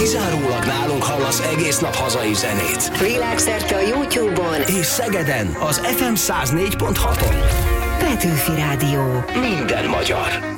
Kizárólag nálunk hallasz egész nap hazai zenét. Világszerte a YouTube-on és Szegeden az FM 104.6-on. Petőfi Rádió. Minden magyar.